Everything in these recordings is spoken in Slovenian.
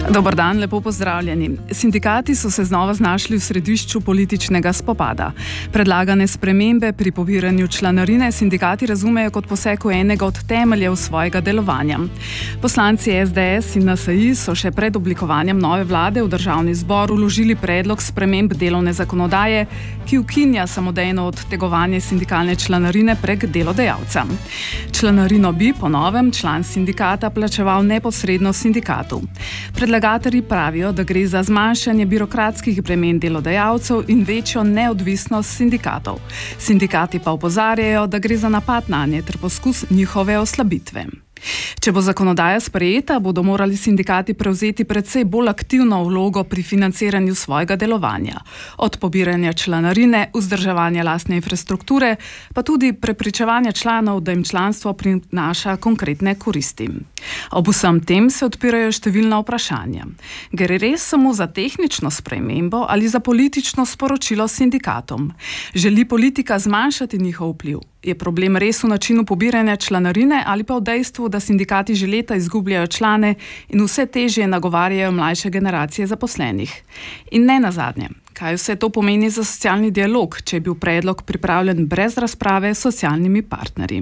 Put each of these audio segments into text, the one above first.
Dober dan, lepo pozdravljeni. Sindikati so se znova znašli v središču političnega spopada. Predlagane spremembe pri pobiranju članarine sindikati razumejo kot poseg v enega od temeljev svojega delovanja. Poslanci SDS in NSI so še pred oblikovanjem nove vlade v državni zbor vložili predlog sprememb delovne zakonodaje, ki ukinja samodejno odtegovanje sindikalne članarine prek delodajalca. Članarino bi po novem član sindikata plačeval neposredno sindikatu. Predlagatelji pravijo, da gre za zmanjšanje birokratskih bremen delodajalcev in večjo neodvisnost sindikatov. Sindikati pa opozarjajo, da gre za napad nanje ter poskus njihove oslabitve. Če bo zakonodaja sprejeta, bodo morali sindikati prevzeti precej bolj aktivno vlogo pri financiranju svojega delovanja. Od pobiranja članarine, vzdrževanja lastne infrastrukture, pa tudi prepričevanja članov, da jim članstvo prinaša konkretne koristi. Ob vsem tem se odpirajo številna vprašanja. Gre res samo za tehnično spremembo ali za politično sporočilo sindikatom? Želi politika zmanjšati njihov vpliv? Je problem res v načinu pobiranja članarine ali pa v dejstvu, da sindikati že leta izgubljajo člane in vse težje nagovarjajo mlajše generacije zaposlenih? In ne nazadnje, kaj vse to pomeni za socialni dialog, če je bil predlog pripravljen brez razprave s socialnimi partnerji?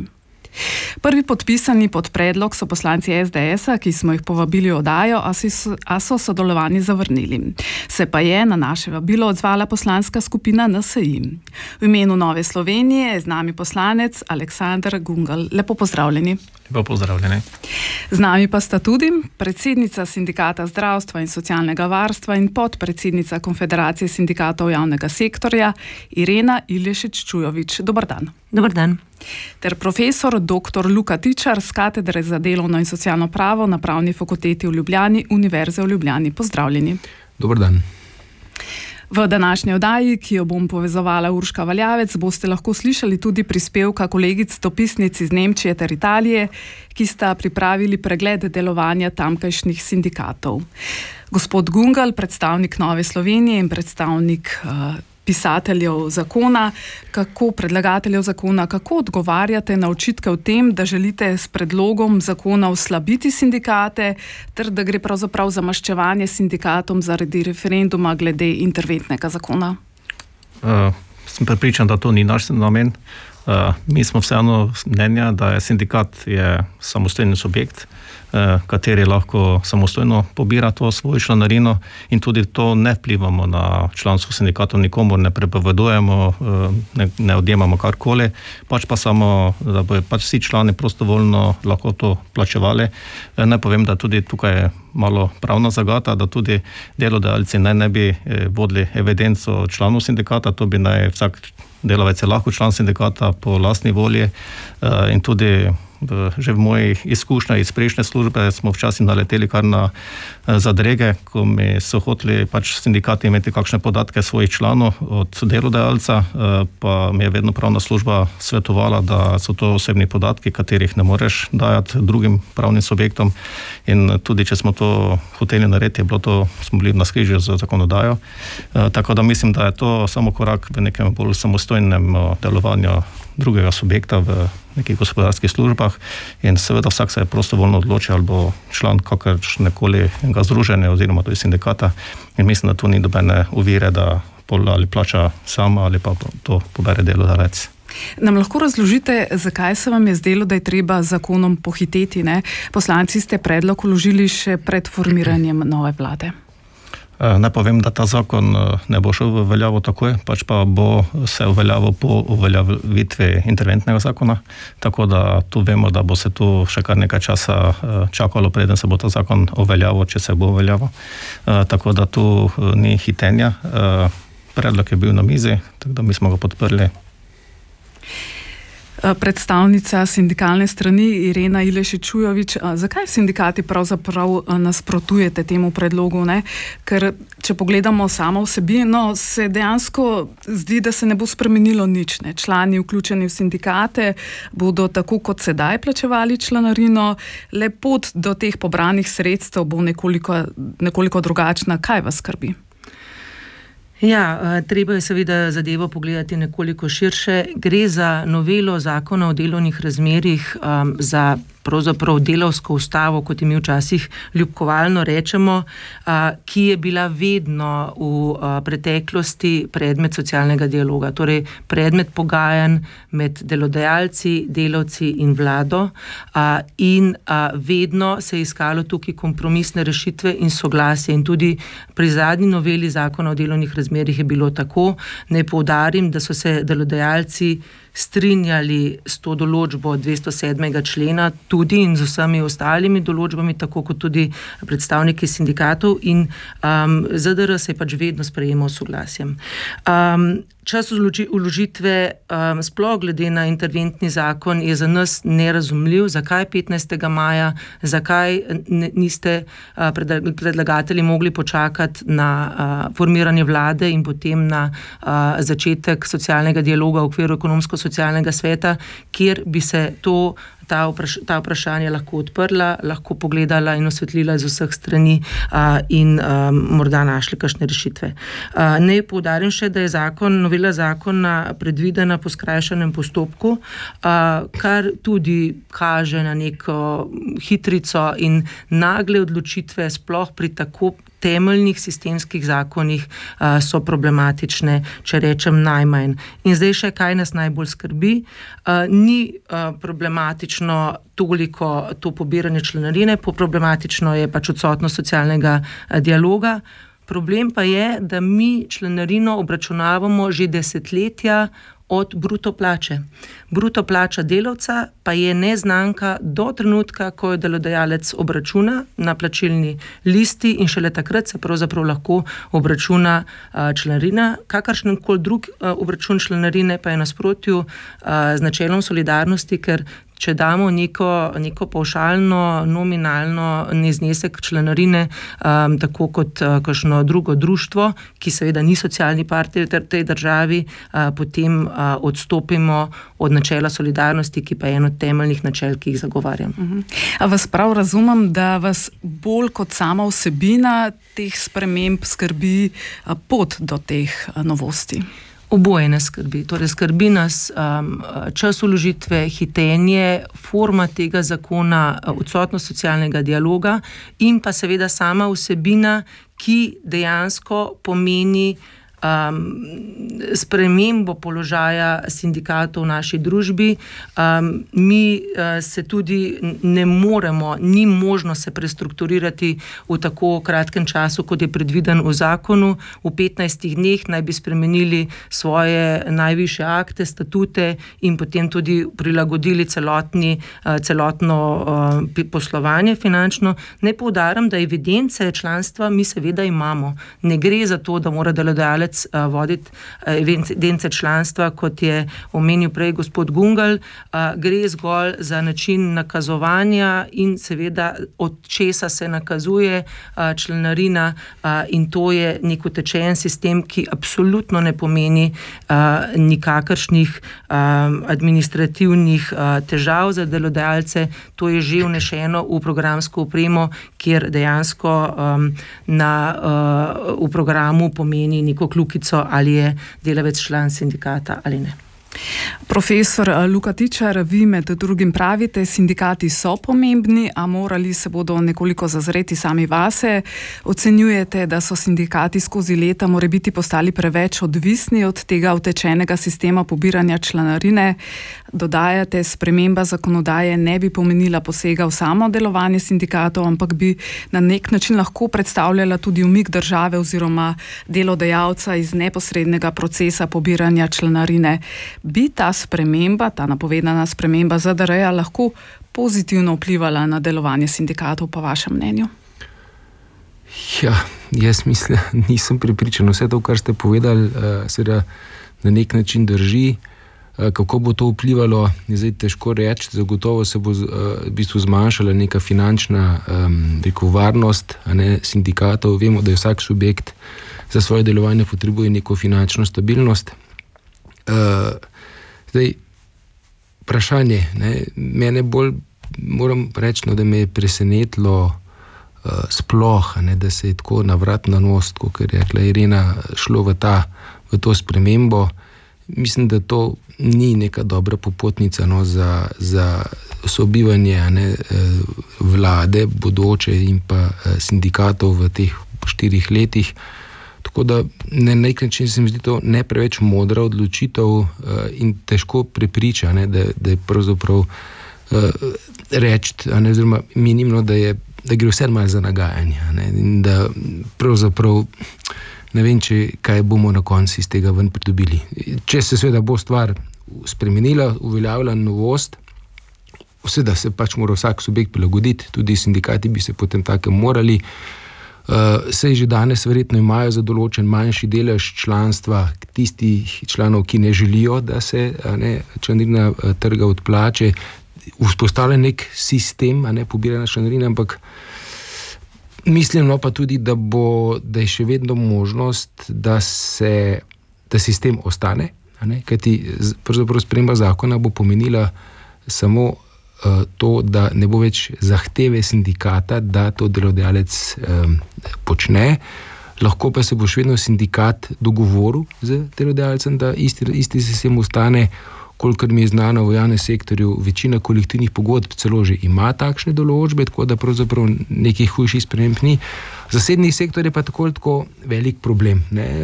Prvi podpisani pod predlog so poslanci SDS-a, ki smo jih povabili v oddajo, a so sodelovanje zavrnili. Se pa je na naše vabilo odzvala poslanska skupina NSI. V imenu Nove Slovenije je z nami poslanec Aleksander Gungal. Lepo pozdravljeni. Lepo pozdravljeni. Z nami pa sta tudi predsednica Sindikata zdravstva in socialnega varstva in podpredsednica Konfederacije sindikatov javnega sektorja Irena Ilešič-Čujovič. Dobar dan. Dobar dan. Ter profesor dr. Luka Tičar z katedre za delovno in socialno pravo na Pravni fakulteti v Ljubljani, Univerze v Ljubljani. Pozdravljeni. Dobar dan. V današnji oddaji, ki jo bom povezovala Urška Valjavec, boste lahko slišali tudi prispevka kolegic dopisnic iz Nemčije ter Italije, ki sta pripravili pregled delovanja tamkajšnjih sindikatov. Gospod Gungal, predstavnik Nove Slovenije in predstavnik pisateljev zakona, predlagateljev zakona, kako odgovarjate na očitke o tem, da želite s predlogom zakona oslabiti sindikate, ter da gre pravzaprav za maščevanje sindikatom zaradi referenduma glede interventnega zakona? Sem prepričan, da to ni naš namen. Mi smo vseeno mnenja, da je sindikat samostojni subjekt, kateri lahko samostojno pobira to svojo članarino in tudi to ne vplivamo na članstvo sindikatov, nikomor ne prepovedujemo, ne odjemamo karkoli, pač pa samo, da bojo vsi člani prostovoljno lahko to plačevali. Naj povem, da tudi tukaj malo pravna zagata, da tudi delodajalci ne bi vodili evidenco članov sindikata, to bi naj vsak delavec je lahko član sindikata po lastni volji in tudi že v mojih izkušnjah iz prejšnje službe smo včasih naleteli kar na zadrege, ko mi so hoteli sindikati imeti kakšne podatke svojih članov od delodajalca, pa mi je vedno pravna služba svetovala, da so to osebni podatki, katerih ne moreš dajati drugim pravnim subjektom, in tudi če smo to hoteli narediti, smo bili v navskrižju z zakonodajo. Tako da mislim, da je to samo korak v nekem bolj samostojnem delovanju drugega subjekta v nekih gospodarskih službah in seveda vsak se je prostovoljno odločil ali bo član kakršnekoli združenja oziroma tudi sindikata, in mislim, da tu ni dobene ovire, da ali plača sam ali pa to pobere delodajalec. Nam lahko razložite, zakaj se vam je zdelo, da je treba z zakonom pohiteti, ne? Poslanci ste predlog vložili še pred formiranjem nove vlade. Ne povem, da ta zakon ne bo šel v veljavo takoj, pač pa bo se uveljavil po uveljavitvi interventnega zakona, tako da tu vemo, da bo se tu še kar nekaj časa čakalo, preden se bo ta zakon uveljavil, če se bo uveljavil. Tako da tu ni hitenja. Predlog je bil na mizi, tako da mi smo ga podprli. Predstavnica sindikalne strani Irena Ilešič-Čujovič, zakaj sindikati pravzaprav nasprotujete temu predlogu, ne? Ker če pogledamo samo vsebino, se dejansko zdi, da se ne bo spremenilo nič, ne? Člani vključeni v sindikate bodo tako kot sedaj plačevali članarino, le pot do teh pobranih sredstev bo nekoliko drugačna. Kaj vas skrbi? Ja, treba je seveda zadevo pogledati nekoliko širše. Gre za novelo zakona o delovnih razmerjih za pravzaprav delavsko ustavo, kot mi včasih ljubkovalno rečemo, ki je bila vedno v preteklosti predmet socialnega dialoga, torej predmet pogajanj med delodajalci, delavci in vlado, in vedno se je iskalo tukaj kompromisne rešitve in soglasje, in tudi pri zadnji noveli zakona o delovnih razmerjih je bilo tako. Naj poudarim, da so se delodajalci strinjali s to določbo 207. člena tudi in z vsemi ostalimi določbami, tako kot tudi predstavniki sindikatov, in ZDR se je pač vedno sprejemal s soglasjem. Čas vložitve, sploh glede na interventni zakon, je za nas nerazumljiv. Zakaj 15. maja, zakaj niste predlagatelji mogli počakati na formiranje vlade in potem na začetek socialnega dialoga v okviru ekonomsko-socialnega sveta, kjer bi se ta vprašanja lahko odprla, lahko pogledala in osvetlila iz vseh strani in morda našli kakšne rešitve. Naj poudarim še, da je novela zakona predvidena po skrajšanem postopku, kar tudi kaže na neko hitrico in nagle odločitve, sploh pri tako temeljnih sistemskih zakonih, so problematične, če rečem najmanj. In zdaj še, kaj nas najbolj skrbi. Ni problematično toliko to pobiranje članarine, problematično je pač odsotnost socialnega dialoga. Problem pa je, da mi članarino obračunavamo že desetletja od bruto plače. Bruto plača delavca pa je neznanka do trenutka, ko jo delodajalec obračuna na plačilni listi, in šele takrat se pravzaprav lahko obračuna članarina. Kakršenkoli drug obračun članarine pa je nasprotju z načelom solidarnosti, ker če damo neko pavšalno, nominalno neznesek članarine, tako kot kakšno drugo društvo, ki seveda ni socialni partner v tej državi, potem odstopimo od načela solidarnosti, ki pa je eno od temeljnih načel, ki jih zagovarjam. A vas prav razumem, da vas bolj kot sama vsebina teh sprememb skrbi pot do teh novosti? Oboje nas skrbi. Torej skrbi nas čas vložitve, hitenje, forma tega zakona, odsotnost socialnega dialoga in pa seveda sama vsebina, ki dejansko pomeni spremembo položaja sindikatov v naši družbi. Mi se tudi ne moremo, ni možno se prestrukturirati v tako kratkem času, kot je predviden v zakonu. V 15 dneh naj bi spremenili svoje najvišje akte, statute in potem tudi prilagodili celotno poslovanje finančno. Naj poudarim, da evidence članstva mi seveda imamo. Ne gre za to, da mora delodajalec voditi evidence članstva, kot je omenil prej gospod Gungal. Gre zgolj za način nakazovanja in seveda od česa se nakazuje članarina, in to je nek utečen sistem, ki absolutno ne pomeni nikakršnih administrativnih težav za delodajalce. To je že vnešeno v programsko opremo, kjer dejansko v programu pomeni neko kljukico, ali je delavec član sindikata ali ne. Profesor Luka Tičar, vi med drugim pravite, sindikati so pomembni, a morali se bodo nekoliko zazreti sami vase. Ocenjujete, da so sindikati skozi leta morebiti postali preveč odvisni od tega utečenega sistema pobiranja članarine. Dodajate, sprememba zakonodaje ne bi pomenila posega v samo delovanje sindikatov, ampak bi na nek način lahko predstavljala tudi umik države oziroma delodajalca iz neposrednega procesa pobiranja članarine. Bi ta sprememba, ta napovedana sprememba ZDR-ja lahko pozitivno vplivala na delovanje sindikatov, po vašem mnenju? Ja, jaz mislim, nisem prepričan. Vse to, kar ste povedali, seveda na nek način drži. Kako bo to vplivalo, je zdaj težko reči. Zagotovo se bo v bistvu zmanjšala neka finančna varnost sindikatov. Vemo, da je vsak subjekt za svoje delovanje potrebuje neko finančno stabilnost. Zdaj, vprašanje, mene bolj, moram reči, da me je presenetilo sploh, da se je tako na vrat na nos, kot je rekla Irena, šlo v to spremembo. Mislim, da to ni neka dobra popotnica za sobivanje vlade, bodoče in pa sindikatov v teh 4 letih. Tako da na nek način se mi zdi to ne preveč modra odločitev in težko prepriča, da je pravzaprav reči, oziroma minimno, da gre vse malo za nagajanje, in da pravzaprav ne vem, kaj bomo na koncu iz tega ven pridobili. Če se seveda bo stvar spremenila, uveljavila novost, seveda se pač mora vsak subjekt prilagoditi, tudi sindikati bi se potem takem morali. Saj že danes verjetno imajo za določen manjši delež članstva tistih članov, ki ne želijo, da se članarina trga od plače, vzpostavlja nek sistem pobiranja članarine, ampak mislim pa tudi, da je še vedno možnost, da sistem ostane, kajti pravzaprav sprememba zakona bo pomenila samo to, da ne bo več zahteve sindikata, da to delodajalec počne, lahko pa se bo še vedno sindikat dogovoril z delodajalcem, da isti sistem ostane. Kolikor mi je znano v javnem sektorju, večina kolektivnih pogodb celo že ima takšne določbe, tako da pravzaprav nekih hujših sprememb ni. Zasebni sektor je pa tako velik problem.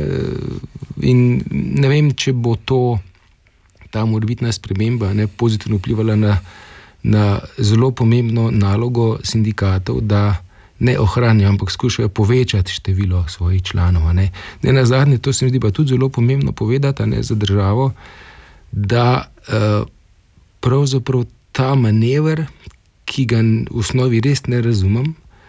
In ne vem, če bo ta morebitna sprememba pozitivno vplivala na zelo pomembno nalogo sindikatov, da ne ohranijo, ampak skušajo povečati število svojih članov. Ne nazadnje, to se mi zdi pa tudi zelo pomembno povedati za državo, da pravzaprav ta manever, ki ga v osnovi res ne razumem,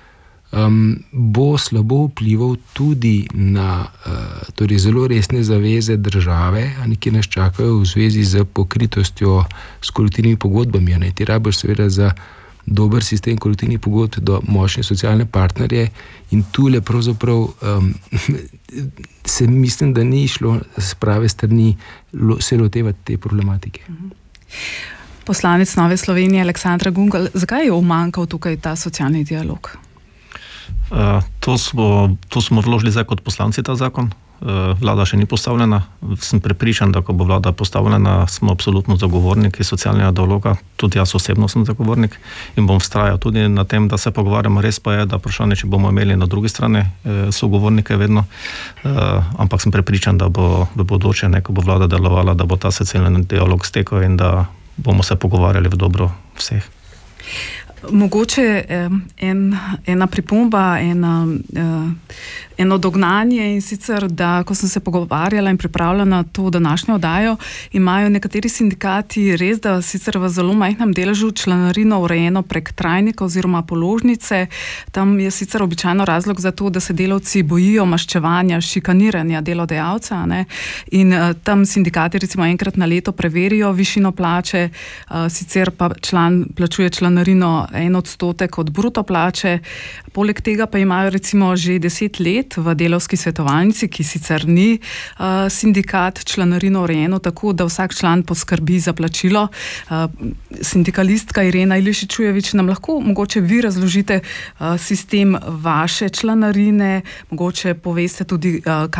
bo slabo vplival tudi na zelo resne zaveze države, ki nas čakajo v zvezi z pokritostjo s kolektivnimi pogodbami. Ti rabiš seveda za dober sistem kolektivnih pogodb do močne socialne partnerje in tule pravzaprav se mislim, da ni šlo z prave strani se lotevati te problematike. Poslanec Nove Slovenije Aleksandra Gungal, zakaj je umanjkal tukaj ta socialni dialog? To smo vložili zdaj kot poslanci ta zakon. Vlada še ni postavljena. Sem prepričan, da ko bo vlada postavljena, smo absolutno zagovorniki socialnega dialoga. Tudi jaz osebno sem zagovornik in bom vztrajal tudi na tem, da se pogovarjamo. Res pa je, da vprašanje, če bomo imeli na drugi strani sogovornike vedno, ampak sem prepričan, da bo v bodoče, ko bo vlada delovala, da bo ta socialni dialog stekel in da bomo se pogovarjali v dobro vseh. Mogoče ena pripomba, eno dognanje, in sicer, da ko sem se pogovarjala in pripravljala na to današnjo oddajo, imajo nekateri sindikati res, da sicer v zelo majhnem deležu članarino urejeno prek trajnika oziroma položnice. Tam je sicer običajno razlog za to, da se delavci bojijo maščevanja, šikaniranja delodajalca, in tam sindikati recimo enkrat na leto preverijo višino plače, sicer pa član plačuje članarino 1% od bruto plače. Poleg tega pa imajo recimo že 10 let v delavski svetovalnici, ki sicer ni sindikat, članarino urejeno tako, da vsak član poskrbi za plačilo. Sindikalistka Irena Ilišič-Čujevič, nam lahko mogoče vi razložite sistem vaše članarine, mogoče poveste tudi,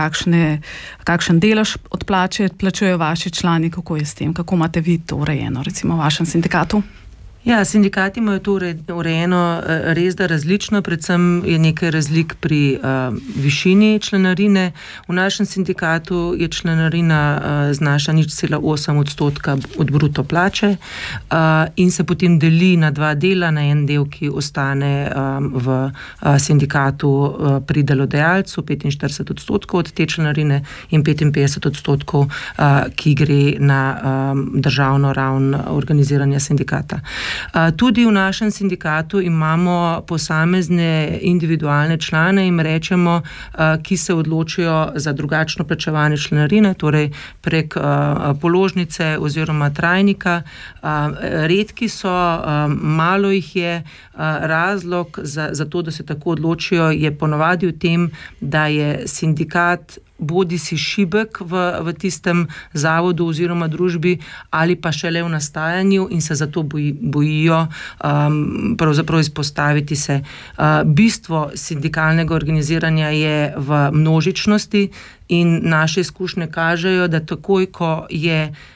kakšen delež od plače plačujejo vaši člani, kako je s tem, kako imate vi to urejeno recimo v vašem sindikatu? Ja, sindikati imajo to urejeno res da različno, predvsem je nekaj razlik pri višini članarine. V našem sindikatu je članarina znaša 0,8% od bruto plače in se potem deli na 2 dela, na en del, ki ostane v sindikatu pri delodajalcu, 45% od te članarine in 55%, ki gre na državno raven organiziranja sindikata. Tudi v našem sindikatu imamo posamezne individualne člane, jim rečemo, ki se odločijo za drugačno plačevanje članarine, torej prek položnice oziroma trajnika. Redki so, malo jih je. Razlog za to, da se tako odločijo, je ponavadi v tem, da je sindikat bodi si šibek v tistem zavodu oziroma družbi ali pa šele v nastajanju in se zato bojijo pravzaprav izpostaviti se. Bistvo sindikalnega organiziranja je v množičnosti in naše izkušnje kažejo, da takoj, ko je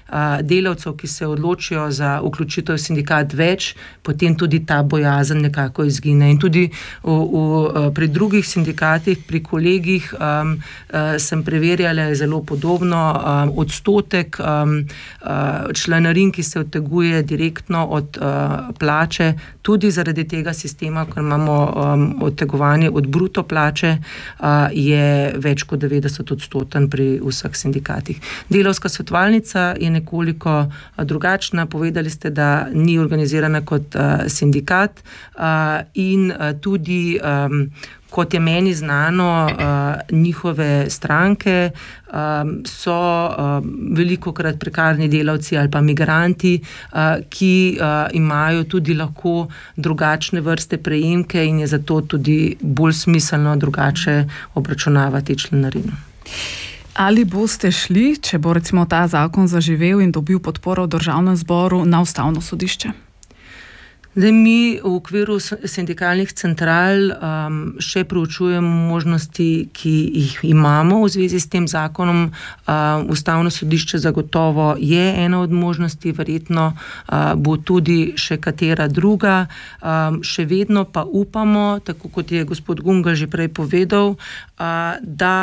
delavcev, ki se odločijo za vključitev sindikat več, potem tudi ta bojazen nekako izgine. In tudi pri drugih sindikatih, pri kolegih sem preverjala, je zelo podobno. Odstotek članarin, ki se odteguje direktno od plače, tudi zaradi tega sistema, ker imamo odtegovanje od bruto plače, je več kot 90% pri vseh sindikatih. Delavska svetovalnica je nekoliko drugačna. Povedali ste, da ni organizirana kot sindikat in tudi kot je meni znano, njihove stranke so velikokrat prekarni delavci ali pa migranti, ki imajo tudi lahko drugačne vrste prejemke in je zato tudi bolj smiselno drugače obračunavati članarino. Ali boste šli, če bo recimo ta zakon zaživel in dobil podporo v Državnem zboru, na Ustavno sodišče? Zdaj, mi v okviru sindikalnih central še preučujemo možnosti, ki jih imamo v zvezi s tem zakonom. Ustavno sodišče zagotovo je ena od možnosti, verjetno bo tudi še katera druga. Še vedno pa upamo, tako kot je gospod Gungal že prej povedal, da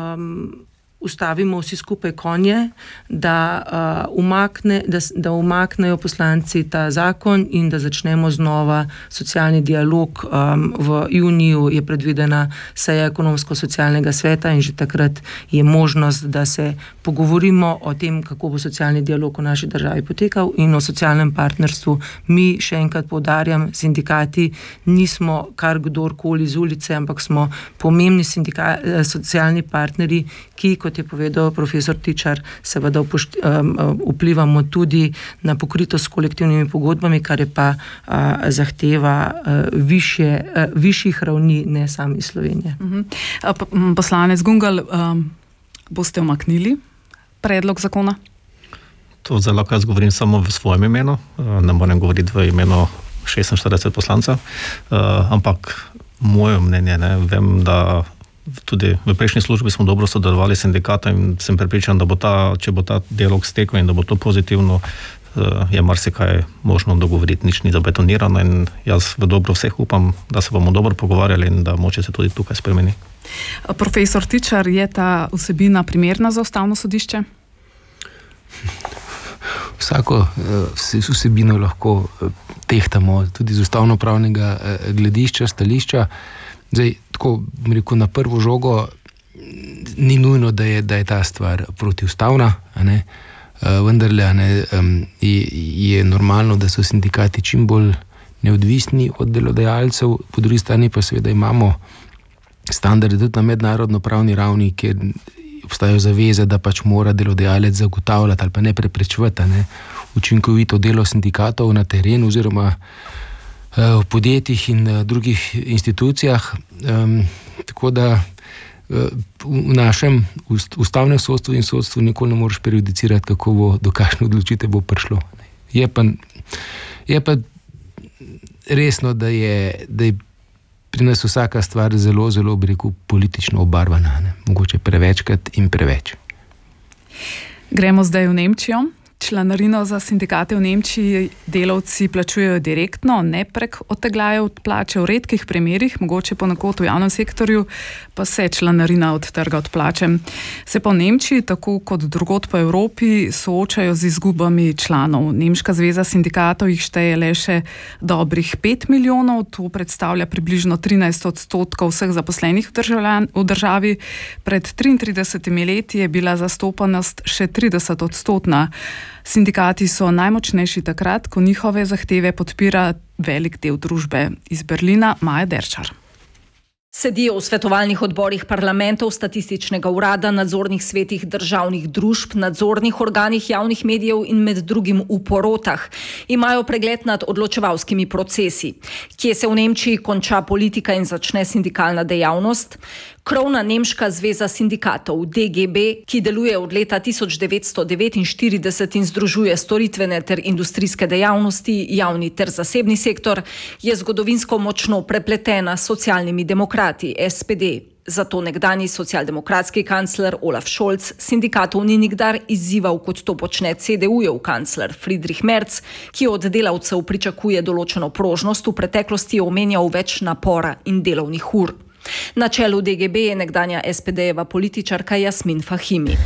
ustavimo vsi skupaj konje, da umaknejo poslanci ta zakon in da začnemo znova socialni dialog. V juniju je predvidena seja ekonomsko-socialnega sveta in že takrat je možnost, da se pogovorimo o tem, kako bo socialni dialog v naši državi potekal in o socialnem partnerstvu. Mi, še enkrat poudarjam, sindikati nismo kar kdorkoli z ulice, ampak smo pomembni socialni partnerji, ki, kot je povedal profesor Tičar, seveda vplivamo tudi na pokritost s kolektivnimi pogodbami, kar je pa zahteva višjih ravni, ne sami Slovenije. Poslanec Gungal, boste umaknili predlog zakona? To zdaj lahko jaz govorim samo v svojem imenu, ne morem govoriti v imenu 46 poslancev, ampak moje mnenje, vem, da tudi v prejšnji službi smo dobro sodelovali s sindikatom in sem prepričan, da če bo ta dialog stekel in da bo to pozitivno, je marsikaj možno dogovoriti, nič ni zabetonirano in jaz v dobro vseh upam, da se bomo dobro pogovarjali in da moče se tudi tukaj spremeni. Profesor Tičar, je ta vsebina primerna za Ustavno sodišče? Vsako vsebino lahko tehtamo tudi z ustavnopravnega gledišča, stališča. Zdaj, tako bom rekel, na prvo žogo ni nujno, da je ta stvar protiustavna, vendarle je normalno, da so sindikati čim bolj neodvisni od delodajalcev, po drugi strani pa seveda imamo standarde tudi na mednarodno pravni ravni, kjer obstajajo zaveze, da pač mora delodajalec zagotavljati ali pa ne preprečevati učinkovito delo sindikatov na terenu oziroma v podjetjih in drugih institucijah. Tako da v našem ustavnem sodstvu in sodstvu nikoli ne moreš prejudicirati, kako bo, do kakšne odločitve bo prišlo. Je pa resno, da je pri nas vsaka stvar zelo, zelo, bi rekel, politično obarvana. Mogoče prevečkrat in preveč. Gremo zdaj v Nemčijo. Članarino za sindikate v Nemčiji delavci plačujejo direktno, ne prek odtegljajev od plače. V redkih primerih, mogoče ponekod v javnem sektorju, pa se članarina odtrga od plače. Se pa v Nemčiji, tako kot drugod po Evropi, soočajo z izgubami članov. Nemška zveza sindikatov jih šteje le še dobrih 5 milijonov, to predstavlja približno 13% vseh zaposlenih v državi. Pred 33 leti je bila zastopanost še 30%. Sindikati so najmočnejši takrat, ko njihove zahteve podpira velik del družbe. Iz Berlina Maja Derčar. Sedijo v svetovalnih odborih parlamentov, statističnega urada, nadzornih svetih državnih družb, nadzornih organih javnih medijev in med drugim v porotah. Imajo pregled nad odločevalskimi procesi. Kje se v Nemčiji konča politika in začne sindikalna dejavnost? Krovna nemška zveza sindikatov DGB, ki deluje od leta 1949 in združuje storitvene ter industrijske dejavnosti, javni ter zasebni sektor, je zgodovinsko močno prepletena s socialnimi demokrati SPD. Zato nekdanji socialdemokratski kancler Olaf Scholz sindikatov ni nikdar izzival, kot to počne CDU-jev kancler Friedrich Merz, ki od delavcev pričakuje določeno prožnost, v preteklosti je omenjal več napora in delovnih ur. Na čelu DGB je nekdanja SPD-jeva političarka Jasmin Fahimi.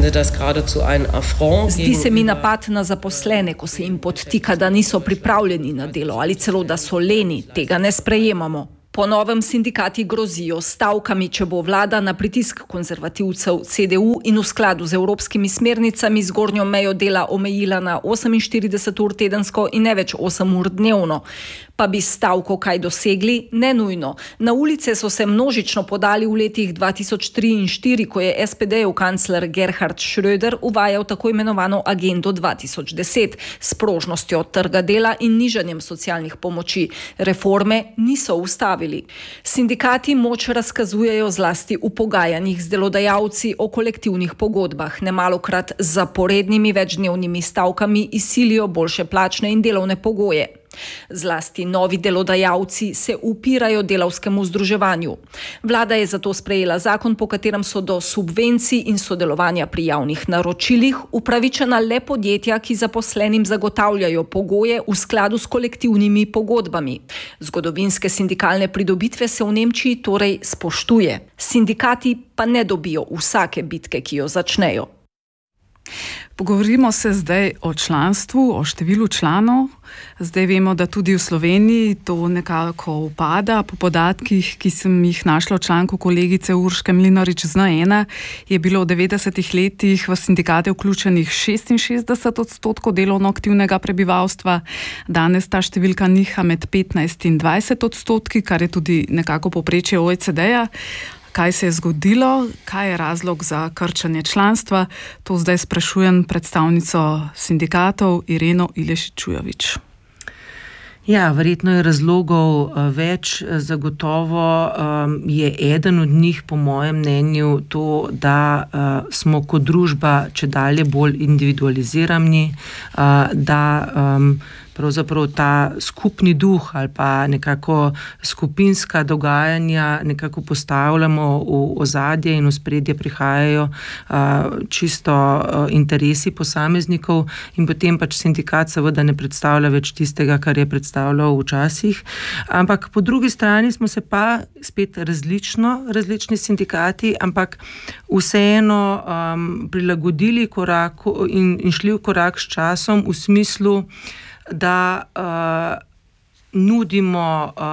Zdi se mi napad na zaposlene, ko se jim podtika, da niso pripravljeni na delo ali celo, da so leni. Tega ne sprejemamo. Po novem sindikati grozijo stavkami, če bo vlada na pritisk konzervativcev CDU in v skladu z evropskimi smernicami zgornjo mejo dela omejila na 48 ur tedensko in ne več 8 ur dnevno. Pa bi stavko kaj dosegli? Ne nujno. Na ulice so se množično podali v letih 2003 in 2004, ko je SPD-jev kancler Gerhard Schröder uvajal tako imenovano agendo 2010 s prožnostjo trga dela in nižanjem socialnih pomoči. Reforme niso ustavili. Sindikati moč razkazujejo zlasti v pogajanjih z delodajalci o kolektivnih pogodbah. Nemalokrat z zaporednimi večdnevnimi stavkami izsilijo boljše plačne in delovne pogoje. Zlasti novi delodajalci se upirajo delavskemu združevanju. Vlada je zato sprejela zakon, po katerem so do subvencij in sodelovanja pri javnih naročilih upravičena le podjetja, ki zaposlenim zagotavljajo pogoje v skladu s kolektivnimi pogodbami. Zgodovinske sindikalne pridobitve se v Nemčiji torej spoštuje. Sindikati pa ne dobijo vsake bitke, ki jo začnejo. Pogovorimo se zdaj o članstvu, o številu članov. Zdaj vemo, da tudi v Sloveniji to nekako upada. Po podatkih, ki sem jih našla v članku kolegice Urške Mlinarič z N1, je bilo v 90-ih letih v sindikate vključenih 66% delovno aktivnega prebivalstva. Danes ta številka niha med 15 in 20%, kar je tudi nekako povprečje OECD-ja. Kaj se je zgodilo, kaj je razlog za krčanje članstva, to zdaj sprašujem predstavnico sindikatov Ireno Ilešič-Čujovič. Ja, verjetno je razlogov več, zagotovo je eden od njih, po mojem mnenju, to, da smo kot družba čedalje bolj individualizirani, da pravzaprav ta skupni duh ali pa nekako skupinska dogajanja nekako postavljamo v ozadje in v spredje prihajajo čisto interesi posameznikov in potem pač sindikat seveda ne predstavlja več tistega, kar je predstavljal včasih. Ampak po drugi strani smo se pa spet različni sindikati, ampak vseeno prilagodili koraku in šli v korak s časom v smislu, da nudimo,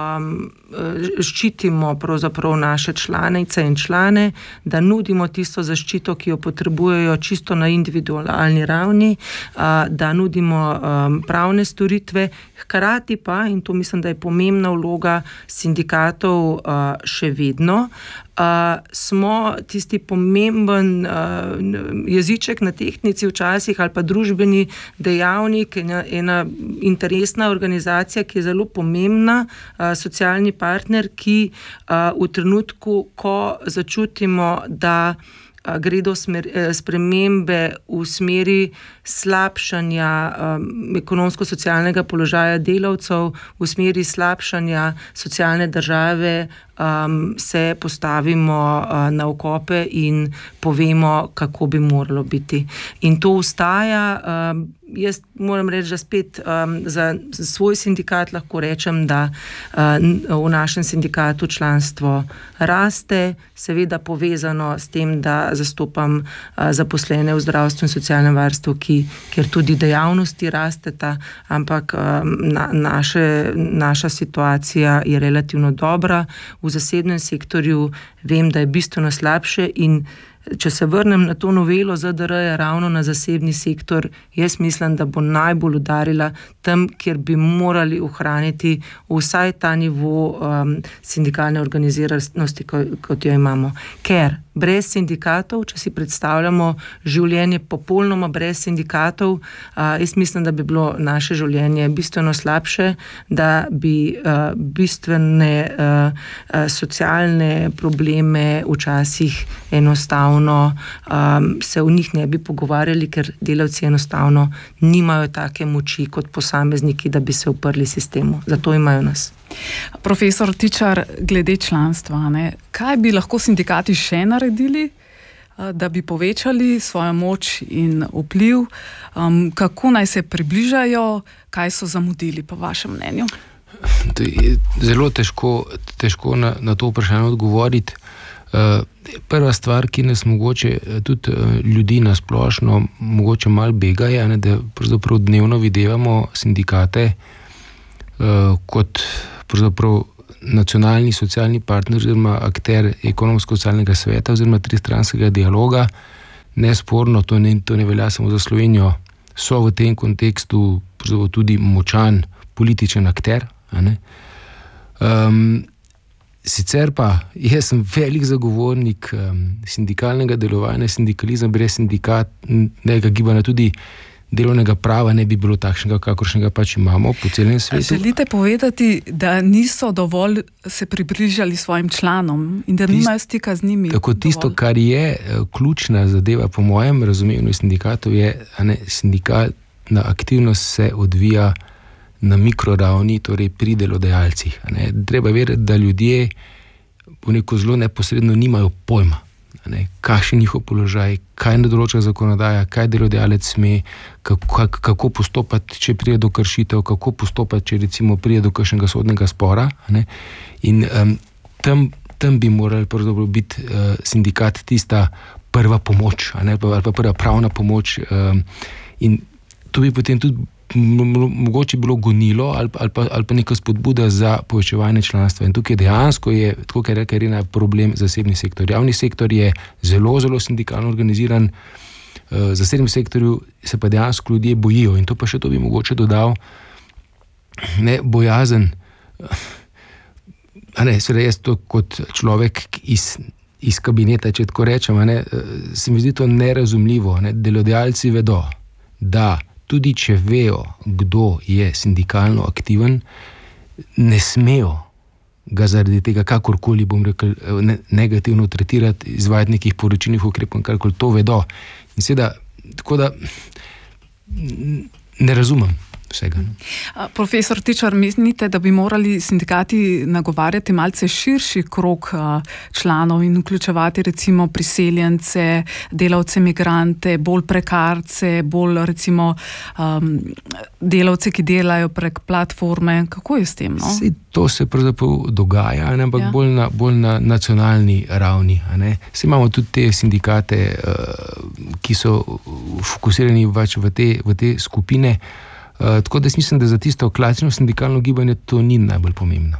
ščitimo pravzaprav naše članice in člane, da nudimo tisto zaščito, ki jo potrebujejo čisto na individualni ravni, da nudimo pravne storitve, hkrati pa, in to mislim, da je pomembna vloga sindikatov še vedno, smo tisti pomemben jeziček na tehtnici včasih ali pa družbeni dejavnik, ena interesna organizacija, ki je zelo pomembna, socialni partner, ki v trenutku, ko začutimo, da gredo spremembe v smeri slabšanja ekonomsko-socialnega položaja delavcev, v smeri slabšanja socialne države, se postavimo na okope in povemo, kako bi moralo biti. In to ostaja. Jaz moram reči, da spet za svoj sindikat lahko rečem, da v našem sindikatu članstvo raste, seveda povezano s tem, da zastopam zaposlene v zdravstvu in socialnem varstvu, kjer tudi dejavnosti rasteta, ampak naša situacija je relativno dobra. V zasebnem sektorju vem, da je bistveno slabše in če se vrnem na to novelo ZDR-ja ravno na zasebni sektor, jaz mislim, da bo najbolj udarila tam, kjer bi morali ohraniti vsaj ta nivo sindikalne organiziranosti, kot jo imamo. Ker brez sindikatov, če si predstavljamo življenje popolnoma brez sindikatov, jaz mislim, da bi bilo naše življenje bistveno slabše, da bi bistvene socialne probleme včasih enostavno se v njih ne bi pogovarjali, ker delavci enostavno nimajo take moči kot posamezniki, da bi se uprli sistemu. Zato imajo nas. Profesor Tičar, glede članstva, kaj bi lahko sindikati še naredili, da bi povečali svojo moč in vpliv? Kako naj se približajo, kaj so zamudili po vašem mnenju? Zelo težko na to vprašanje odgovoriti. Prva stvar, ki nas mogoče tudi ljudi nasplošno mogoče malo bega, je, da pravzaprav dnevno videvamo sindikate kot pravzaprav nacionalni socialni partner oziroma akter ekonomsko-socialnega sveta oziroma tristranskega dialoga. Nesporno, to ne velja samo za Slovenijo, so v tem kontekstu tudi močan političen akter. Sicer pa jaz sem velik zagovornik sindikalnega delovanja, sindikalizem brez sindikatnega gibanja, tudi delovnega prava ne bi bilo takšnega, kakršnega pač imamo po celem svetu. Želite povedati, da niso dovolj se približali svojim članom in da nimajo stika z njimi? Tako tisto, kar je ključna zadeva po mojem razumevanju sindikatov, je, sindikalna aktivnost se odvija na mikroravni, torej pri delodajalcih. Treba verjeti, da ljudje zelo neposredno nimajo pojma, kakšen je njihov položaj, kaj ne določa zakonodaja, kaj delodajalec sme, kako postopati, če pride do kršitev, kako postopati, če recimo pride do kakšnega sodnega spora. In tam bi morali biti sindikat tista prva pomoč, ali pa prva pravna pomoč. In to bi potem tudi mogoče bilo gonilo ali pa neka spodbuda za povečevanje članstva. In tukaj dejansko je, tako kot je rekla Irena, problem zasebni sektor. Javni sektor je zelo, zelo sindikalno organiziran, v zasebnem sektorju se pa dejansko ljudje bojijo. In to pa še to bi mogoče dodal, bojazen. Seveda jaz to kot človek iz kabineta, če tako rečem, se mi zdi to nerazumljivo. Delodajalci vedo, da tudi če vejo, kdo je sindikalno aktiven, ne smejo ga zaradi tega kakorkoli, bom rekel, negativno tretirati, izvajati nekih poročilnih ukrepov, karkoli, to vedo. In seveda, tako da ne razumem vsega. Profesor Tičar, menite, da bi morali sindikati nagovarjati malce širši krog članov in vključevati recimo priseljence, delavce migrante, bolj prekarce, bolj recimo delavce, ki delajo prek platforme? Kako je s tem? To se pravzaprav dogaja, ampak bolj na nacionalni ravni. Saj imamo tudi te sindikate, ki so fokusirani v te skupine. Tako da mislim, da za tisto klasično sindikalno gibanje to ni najbolj pomembno.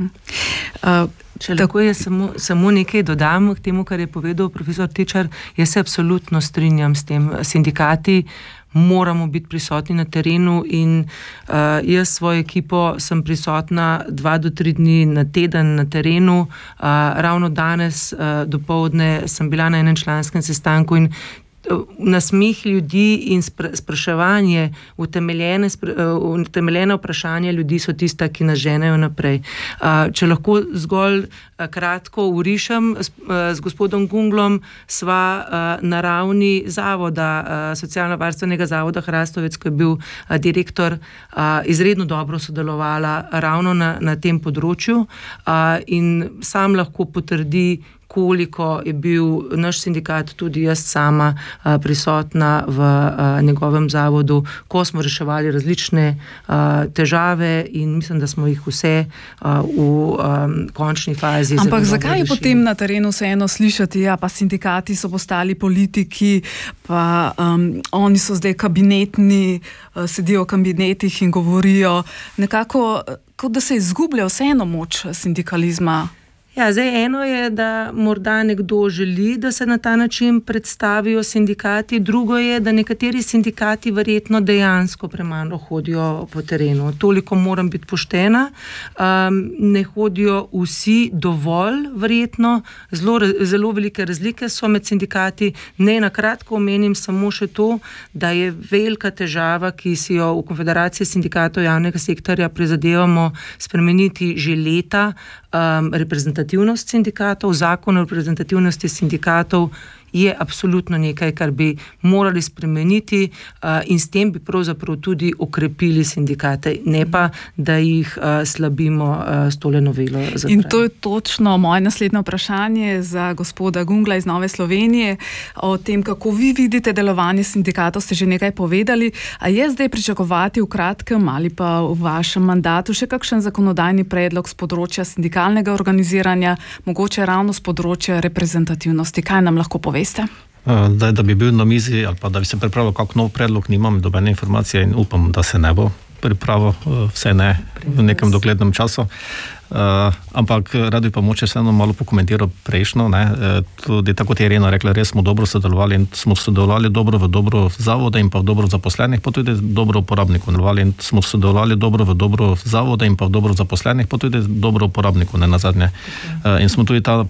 Če lahko jaz samo nekaj dodam k temu, kar je povedal profesor Tičar, jaz se absolutno strinjam s tem. Sindikati moramo biti prisotni na terenu in jaz svojo ekipo sem prisotna 2 do 3 dni na teden na terenu. Ravno danes dopoldne sem bila na enem članskem sestanku in nasmeh ljudi in spraševanje, utemeljena vprašanja ljudi so tista, ki nas ženejo naprej. Če lahko zgolj kratko urišem, z gospodom Gunglom sva na ravni zavoda, socialno-varstvenega zavoda Hrastovec, ko je bil direktor, izredno dobro sodelovala ravno na tem področju in sam lahko potrdi, koliko je bil naš sindikat, tudi jaz sama prisotna v njegovem zavodu, ko smo reševali različne težave in mislim, da smo jih vse v končni fazi. Ampak zakaj je potem na terenu vseeno slišati, pa sindikati so postali politiki, pa oni so zdaj kabinetni, sedijo v kabinetih in govorijo nekako, kot da se izgublja vseeno moč sindikalizma? Zdaj eno je, da morda nekdo želi, da se na ta način predstavijo sindikati, drugo je, da nekateri sindikati verjetno dejansko premalo hodijo po terenu. Toliko moram biti poštena, ne hodijo vsi dovolj, verjetno, zelo velike razlike so med sindikati. Ne, na kratko omenim samo še to, da je velika težava, ki si jo v Konfederaciji sindikatov javnega sektorja prizadevamo spremeniti že leta, reprezentativnost sindikatov, zakon o reprezentativnosti sindikatov je absolutno nekaj, kar bi morali spremeniti in s tem bi pravzaprav tudi okrepili sindikate, ne pa, da jih slabimo s tole novelo. In to je točno moje naslednje vprašanje za gospoda Gungla iz Nove Slovenije. O tem, kako vi vidite delovanje sindikatov, ste že nekaj povedali. A je zdaj pričakovati v kratkem ali pa v vašem mandatu še kakšen zakonodajni predlog z področja sindikalnega organiziranja, mogoče ravno z področja reprezentativnosti? Kaj nam lahko poveste? Da bi bil na mizi ali pa da bi se pripravil kak nov predlog, nimam dobene informacije in upam, da se ne bo pripravil, vse ne v nekem doglednem času. Ampak rad bi pa moče vseeno malo pokomentiral prejšnjo, tudi tako kot je Irena rekla, res smo dobro sodelovali in smo sodelovali dobro v dobro zavoda in pa v dobro zaposlenih, pa tudi dobro uporabnikov. In smo sodelovali dobro v dobro zavoda in pa v dobro zaposlenih, pa tudi dobro uporabnikov, ne nazadnje. In smo tudi ta